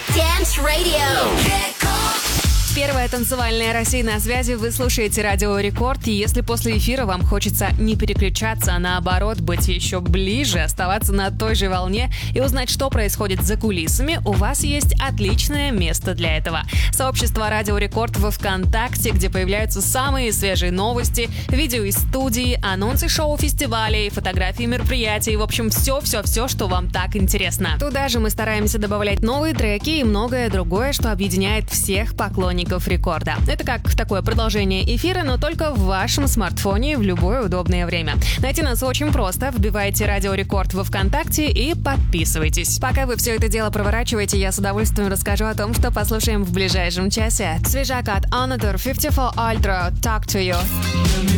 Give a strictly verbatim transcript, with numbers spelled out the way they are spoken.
Dance Radio. Первая танцевальная Россия на связи. Вы слушаете Радио Рекорд. И если после эфира вам хочется не переключаться, а наоборот быть еще ближе, оставаться на той же волне и узнать, что происходит за кулисами, у вас есть отличное место для этого. Сообщество Радио Рекорд во ВКонтакте, где появляются самые свежие новости, видео из студии, анонсы шоу, фестивалей, фотографии мероприятий. В общем, все-все-все, что вам так интересно. Туда же мы стараемся добавлять новые треки и многое другое, что объединяет всех поклонников рекорда. Это как такое продолжение эфира, но только в вашем смартфоне в любое удобное время. Найти нас очень просто. Вбивайте Радио Рекорд во ВКонтакте и подписывайтесь. Пока вы все это дело проворачиваете, я с удовольствием расскажу о том, что послушаем в ближайшем часе. Свежак от Another пятьдесят четыре Ultra, Talk to You.